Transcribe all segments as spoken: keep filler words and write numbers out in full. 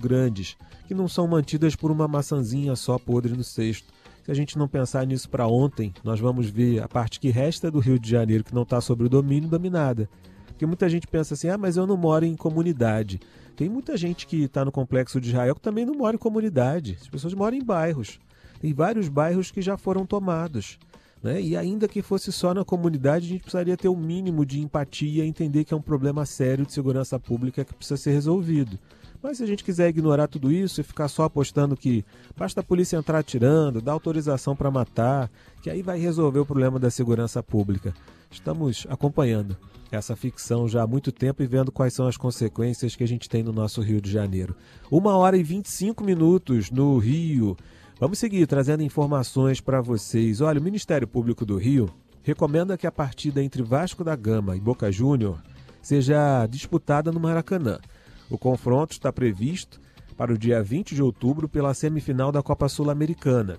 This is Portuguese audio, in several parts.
grandes, que não são mantidas por uma maçãzinha só podre no cesto. Se a gente não pensar nisso para ontem, nós vamos ver a parte que resta do Rio de Janeiro, que não está sob o domínio, dominada. Porque muita gente pensa assim, ah, mas eu não moro em comunidade. Tem muita gente que está no Complexo de Israel que também não mora em comunidade. As pessoas moram em bairros. Tem vários bairros que já foram tomados, né? E ainda que fosse só na comunidade, a gente precisaria ter um mínimo de empatia e entender que é um problema sério de segurança pública que precisa ser resolvido. Mas se a gente quiser ignorar tudo isso e ficar só apostando que basta a polícia entrar atirando, dar autorização para matar, que aí vai resolver o problema da segurança pública. Estamos acompanhando essa ficção já há muito tempo e vendo quais são as consequências que a gente tem no nosso Rio de Janeiro. Uma hora e vinte e cinco minutos no Rio. Vamos seguir trazendo informações para vocês. Olha, o Ministério Público do Rio recomenda que a partida entre Vasco da Gama e Boca Júnior seja disputada no Maracanã. O confronto está previsto para o dia vinte de outubro pela semifinal da Copa Sul-Americana.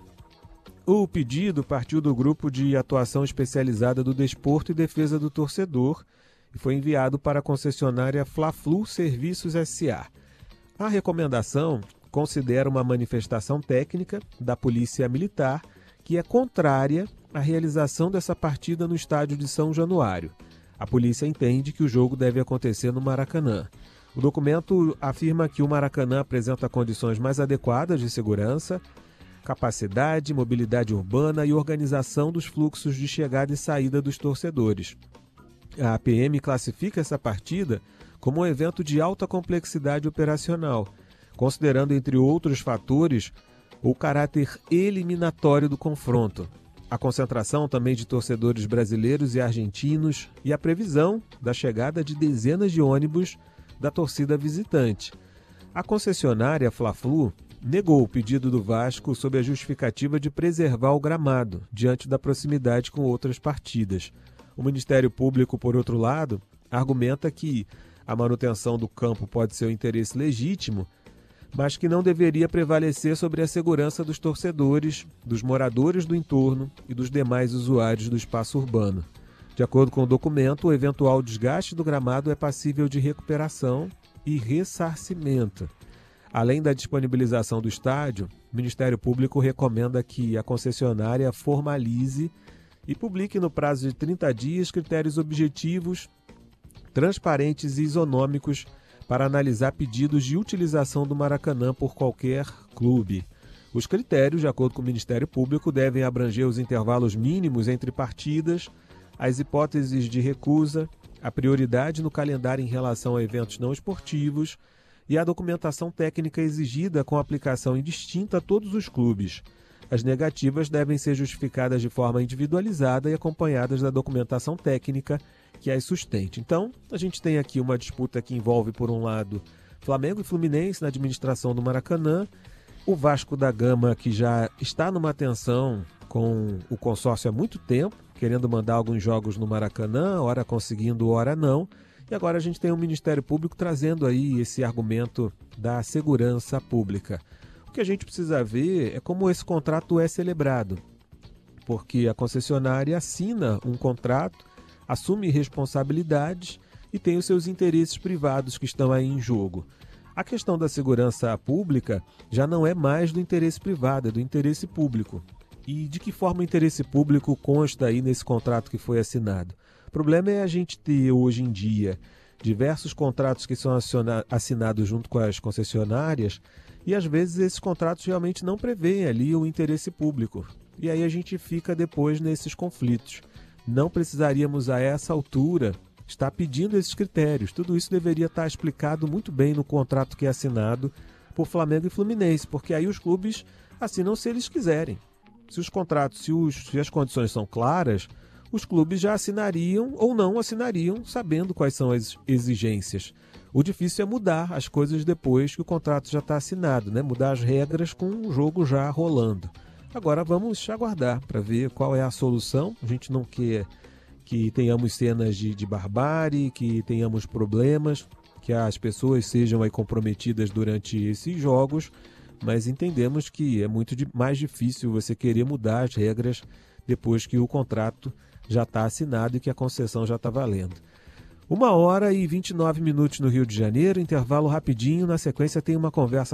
O pedido partiu do Grupo de Atuação Especializada do Desporto e Defesa do Torcedor e foi enviado para a concessionária Fla-Flu Serviços S A. A recomendação considera uma manifestação técnica da Polícia Militar que é contrária à realização dessa partida no estádio de São Januário. A polícia entende que o jogo deve acontecer no Maracanã. O documento afirma que o Maracanã apresenta condições mais adequadas de segurança, capacidade, mobilidade urbana e organização dos fluxos de chegada e saída dos torcedores. A A P M classifica essa partida como um evento de alta complexidade operacional, considerando, entre outros fatores, o caráter eliminatório do confronto, a concentração também de torcedores brasileiros e argentinos e a previsão da chegada de dezenas de ônibus da torcida visitante. A concessionária Fla-Flu negou o pedido do Vasco sob a justificativa de preservar o gramado, diante da proximidade com outras partidas. O Ministério Público, por outro lado, argumenta que a manutenção do campo pode ser um interesse legítimo, mas que não deveria prevalecer sobre a segurança dos torcedores, dos moradores do entorno e dos demais usuários do espaço urbano. De acordo com o documento, o eventual desgaste do gramado é passível de recuperação e ressarcimento. Além da disponibilização do estádio, o Ministério Público recomenda que a concessionária formalize e publique no prazo de trinta dias critérios objetivos, transparentes e isonômicos para analisar pedidos de utilização do Maracanã por qualquer clube. Os critérios, de acordo com o Ministério Público, devem abranger os intervalos mínimos entre partidas, as hipóteses de recusa, a prioridade no calendário em relação a eventos não esportivos e a documentação técnica exigida com aplicação indistinta a todos os clubes. As negativas devem ser justificadas de forma individualizada e acompanhadas da documentação técnica que as sustente. Então, a gente tem aqui uma disputa que envolve, por um lado, Flamengo e Fluminense na administração do Maracanã, o Vasco da Gama, que já está numa tensão com o consórcio há muito tempo, querendo mandar alguns jogos no Maracanã, ora conseguindo, ora não. E agora a gente tem o Ministério Público trazendo aí esse argumento da segurança pública. O que a gente precisa ver é como esse contrato é celebrado, porque a concessionária assina um contrato, assume responsabilidades e tem os seus interesses privados que estão aí em jogo. A questão da segurança pública já não é mais do interesse privado, é do interesse público. E de que forma o interesse público consta aí nesse contrato que foi assinado? O problema é a gente ter hoje em dia diversos contratos que são assinados junto com as concessionárias e às vezes esses contratos realmente não prevêem ali o interesse público. E aí a gente fica depois nesses conflitos. Não precisaríamos a essa altura estar pedindo esses critérios. Tudo isso deveria estar explicado muito bem no contrato que é assinado por Flamengo e Fluminense, porque aí os clubes assinam se eles quiserem. Se os contratos, se, os, se as condições são claras, os clubes já assinariam ou não assinariam, sabendo quais são as exigências. O difícil é mudar as coisas depois que o contrato já está assinado, né? Mudar as regras com o jogo já rolando. Agora vamos aguardar para ver qual é a solução. A gente não quer que tenhamos cenas de, de barbárie, que tenhamos problemas, que as pessoas sejam aí comprometidas durante esses jogos, mas entendemos que é muito mais difícil você querer mudar as regras depois que o contrato já está assinado e que a concessão já está valendo. Uma hora e vinte e nove minutos no Rio de Janeiro, intervalo rapidinho, na sequência tem uma conversa